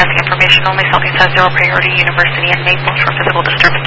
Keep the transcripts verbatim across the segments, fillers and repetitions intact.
Broadcasting information only. Southeast has zero priority. University and Naples for physical disturbance.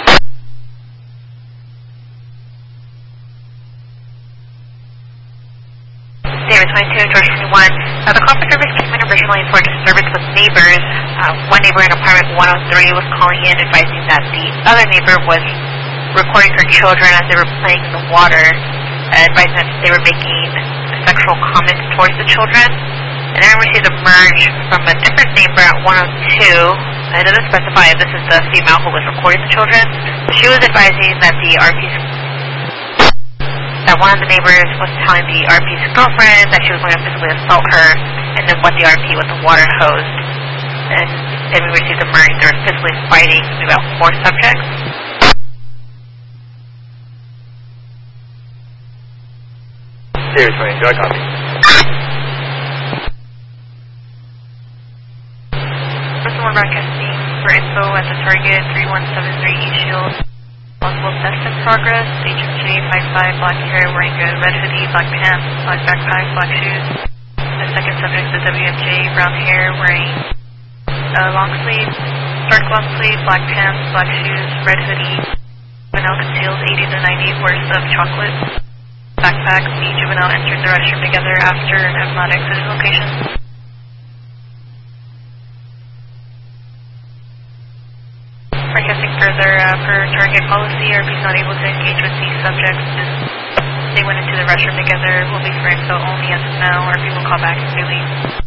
David twenty-two, George twenty-one. Uh, the conference service came in originally for disturbance with neighbors. Uh, one neighbor in apartment one oh three was calling in advising that the other neighbor was recording her children as they were playing in the water, uh, advising that they were making sexual comments towards the children. And then we received a merge from a different neighbor at one oh two. It doesn't specify if this is the female who was recording the children. She was advising that the R P's that one of the neighbors was telling the R P's girlfriend that she was going to physically assault her, and then what the R P with the water hose. And then we received a merge. They were physically fighting about four subjects. Series twenty, do I copy? First one broadcasting for info at the target three one seven three East Shield. Possible test in progress. Agent J five five, black hair, wearing a red hoodie, black pants, black backpack, black shoes. The second subject is W M J, brown hair, wearing a long sleeve, dark long sleeve, black pants, black shoes, red hoodie. Juvenile conceals eighty to ninety worth of chocolate. Backpack. The juvenile entered the restroom together after and have not exited location. Broadcasting further, uh, per target policy, R P is not able to engage with these subjects since they went into the restroom together. Will be for info only as of now. R P will call back if they leave.